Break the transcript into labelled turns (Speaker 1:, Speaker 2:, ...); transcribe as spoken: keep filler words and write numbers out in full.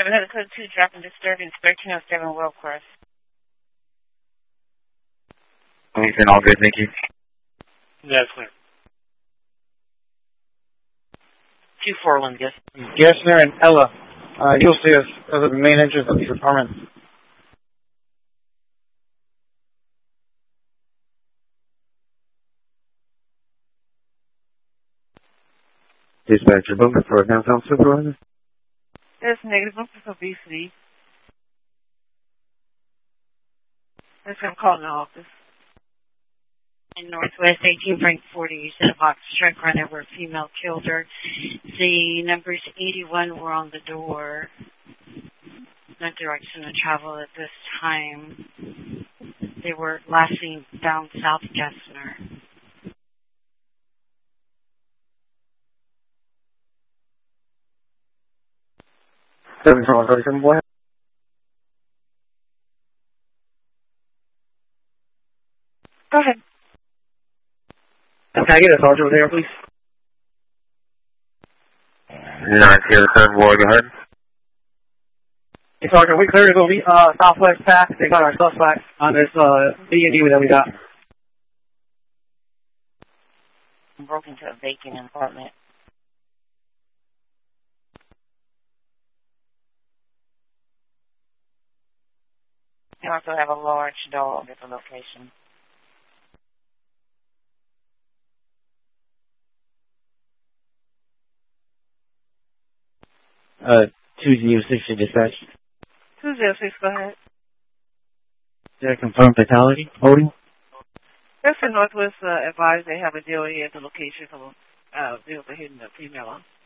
Speaker 1: seven hundred code two, dropping disturbance, thirteen oh seven World Cross.
Speaker 2: Anything all good, thank you.
Speaker 3: That's clear.
Speaker 4: two four one, yes.
Speaker 5: Gessner and Ella, uh, you'll see us as the main entrance of the apartment.
Speaker 2: Dispatcher, looking for a downtown supervisor?
Speaker 1: That's negative, looking for B C. That's him calling the office.
Speaker 6: In Northwest eighteen Frank forty, you said a box truck runner where a female killed her. The numbers eighty-one were on the door. No direction of travel at this time. They were last seen down South Gessner.
Speaker 5: seven four one, thirty-seven, go ahead.
Speaker 1: Go ahead.
Speaker 5: Can I get a sergeant over there, please?
Speaker 2: nine zero seven, boy, go ahead.
Speaker 5: Hey, Sergeant, we cleared to go uh, Southwest Pack. They got our suspect on this uh, D and D that we got.
Speaker 1: Broke into a vacant apartment. You also have a large dog at the location.
Speaker 4: Uh, two zero six to dispatch.
Speaker 1: two zero six, go ahead.
Speaker 4: Did I confirm fatality? Holding?
Speaker 1: That's the Northwest uh, advised they have a deal here at the location for uh, vehicle hitting the female